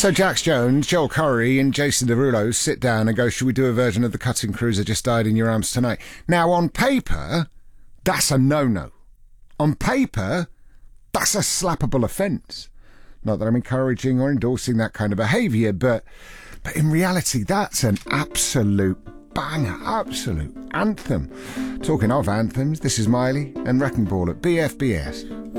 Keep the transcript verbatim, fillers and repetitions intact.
So Jax Jones, Joel Corry and Jason Derulo sit down and go, should we do a version of The Cutting Cruiser Just Died in Your Arms Tonight? Now, on paper, that's a no-no. On paper, that's a slappable offence. Not that I'm encouraging or endorsing that kind of behaviour, but but in reality, that's an absolute banger, absolute anthem. Talking of anthems, this is Miley and Wrecking Ball at B F B S.